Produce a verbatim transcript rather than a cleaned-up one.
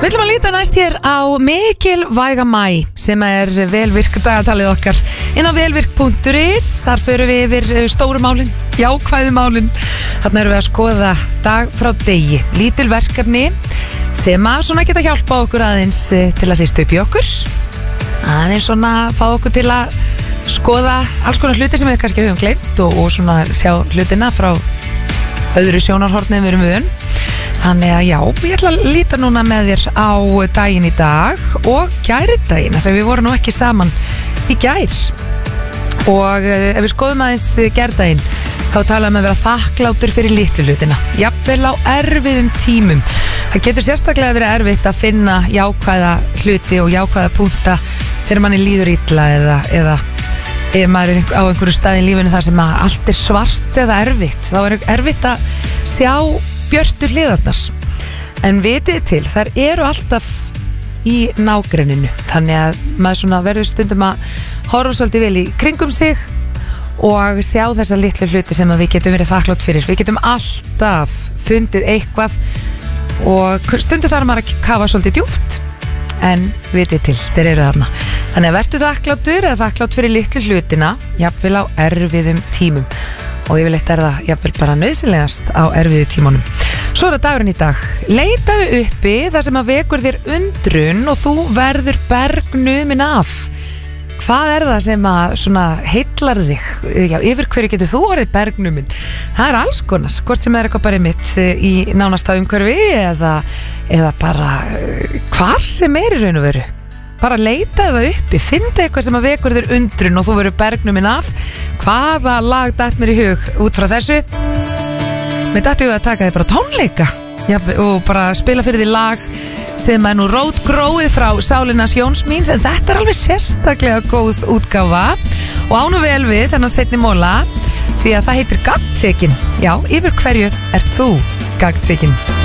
Við ætlum að líta næst hér á mikilvæga maí sem er velvirk dagatalið okkar inn á velvirk punktur is. Þar förum við yfir stóru málin, jákvæðu málin. Þarna erum við að skoða dag frá degi, lítil verkefni sem að svona geta hjálpa okkur aðeins til að hrista upp í okkur, aðeins svona fá okkur til að skoða alls konar hluti sem við kannski höfum gleymt og, og svona sjá hlutina frá öðru sjónarhorni en við erum vön. Þannig að já, ég ætla að líta núna með þér á daginn í dag og gærdaginn, þegar við vorum nú ekki saman í gær. Og ef við skoðum aðeins gærdaginn, þá talaðum við að vera þakklátur fyrir litlu hlutina, jafnvel á erfiðum tímum. Það getur sérstaklega verið erfitt að finna jákvæða hluti og jákvæða punkta þegar manni líður illa eða, eða ef maður er á einhverju stað í lífinu þar sem allt er svart eða erfitt, þá er erfitt að sjá björtu hliðarnar. En vitið til, þær eru alltaf í nágrenninu, þannig að maður svona verður stundum að horfa svolítið vel í kringum sig og sjá þessa litlu hluti sem við getum verið þakklátt fyrir. Við getum alltaf fundið eitthvað og stundum þarf maður að kafa svolítið djúpt, en vitið til, þeir eru þarna. Þannig að verður þakkláttur eða þakklátt fyrir litlu hlutina, jafnvel á erfiðum tímum. Og yfirleitt er það jafnvel bara nauðsynlegast á erfiðu tímunum. Svo er það dagurinn í dag. Leitaðu uppi það sem að vekur þér undrun og þú verður bergnumin af. Hvað er það sem að svona heillar þig? Já, yfir hverju getur þú orðið bergnumin? Það er alls konar, hvort sem er eitthvað bara mitt í nánasta umhverfi eða, eða bara hvar sem er í raun og veru. Bara leita það uppi, finna eitthvað sem að vekur þér undrun og þú verður bergnumin af. Hvaða lag datt mér í hug út frá þessu? Mér datt ég að taka þið bara tónleika, já, og bara spila fyrir því lag sem er nú rótgróið frá Sálinnas Jóns míns, en þetta er alveg sérstaklega góð útgáfa og ánu vel við þennan seinni móla því að það heitir Gagntekin. Já, yfir hverju ert þú gagntekin?